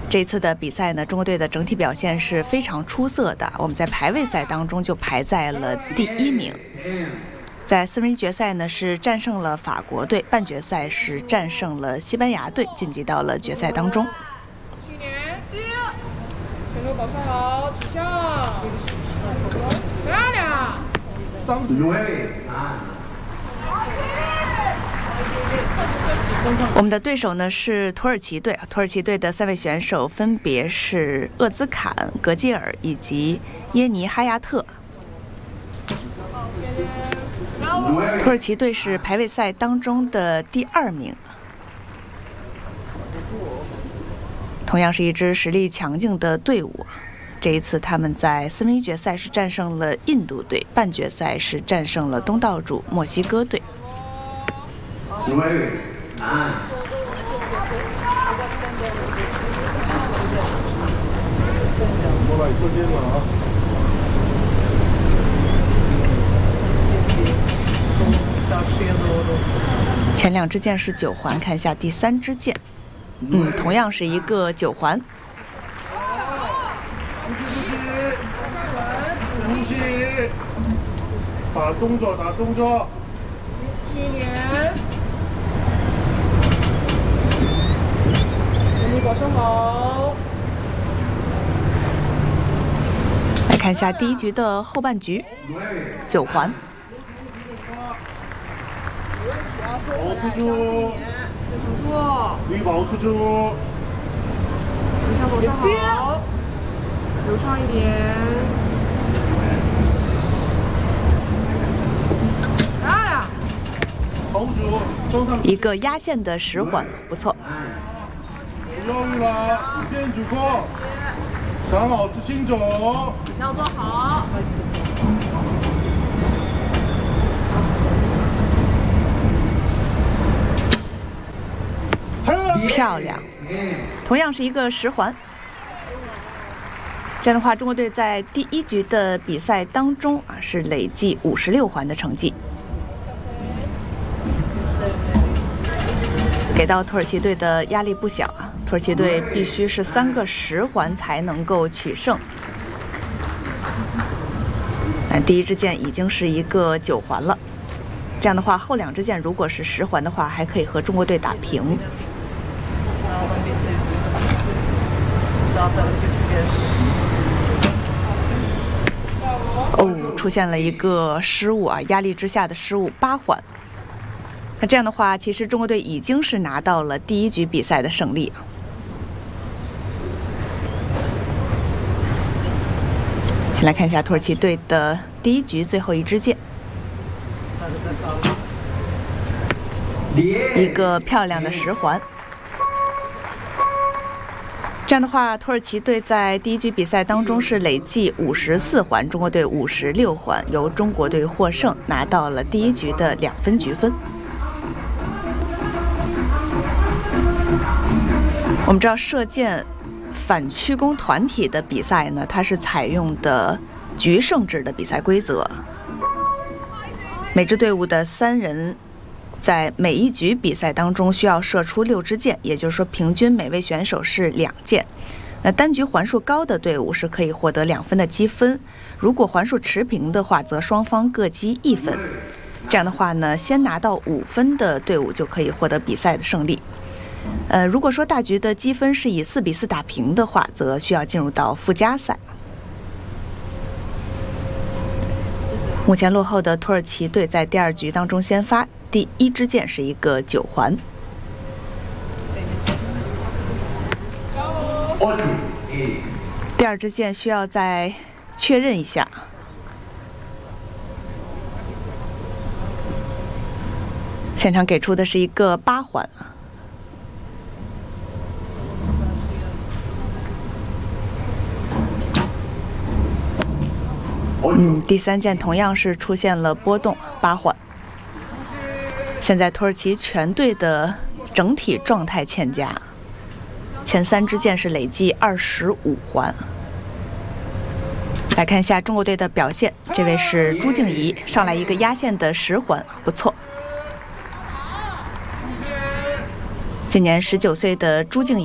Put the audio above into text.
这一次的比赛呢，中国队的整体表现是非常出色的。我们在排位赛当中就排在了第1名，在4分之一决赛呢是战胜了法国队，半决赛是战胜了西班牙队，晋级到了决赛当中。 去年，前头保持好，体向，漂亮。 我们的对手呢是土耳其队，土耳其队的3位选手分别是厄兹坎、格基尔以及耶尼哈亚特。土耳其队是排位赛当中的第2名，同样是一支实力强劲的队伍。这一次他们在4分之一决赛是战胜了印度队，半决赛是战胜了东道主墨西哥队。前2支箭是9环，看一下第3支箭，同样是一个9环。 打动作，打动作。 去年，全力保持好。 来看一下第1局的后半局，9环。 保持住，力保持住。 一下保持好，流畅一点。 一个压线的10环，不错。 不犹豫了，一箭主攻，想好自行走， 要做好。 漂亮，同样是一个10环。这样的话，中国队在第1局的比赛当中是累计56环的成绩。给到土耳其队的压力不小啊！土耳其队必须是3个10环才能够取胜。那第1支箭已经是一个9环了，这样的话，后2支箭如果是10环的话，还可以和中国队打平。出现了一个失误啊！压力之下的失误，8环。那这样的话，其实中国队已经是拿到了第1局比赛的胜利啊。先来看一下土耳其队的第1局最后1支箭，一个漂亮的10环。这样的话，土耳其队在第1局比赛当中是累计54环，中国队56环，由中国队获胜，拿到了第1局的2分局分。我们知道射箭反曲弓团体的比赛呢，它是采用的局胜制的比赛规则。每支队伍的3人在每1局比赛当中需要射出6支箭，也就是说平均每位选手是2箭。那单局环数高的队伍是可以获得2分的积分，如果环数持平的话，则双方各积1分。这样的话呢，先拿到5分的队伍就可以获得比赛的胜利。如果说大局的积分是以4比4打平的话，则需要进入到附加赛。目前落后的土耳其队在第2局当中先发，第1支箭是一个9环。第2支箭需要再确认一下。现场给出的是一个8环。第3箭同样是出现了波动，8环。现在土耳其全队的整体状态欠佳，前3支箭是累计25环。来看一下中国队的表现，这位是朱静怡，上来一个压线的10环，不错。今年19岁的朱静怡